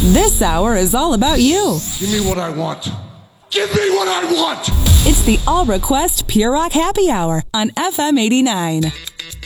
This hour is all about you. Give me what I want. Give me what I want! It's the All Request Pure Rock Happy Hour on FM 89.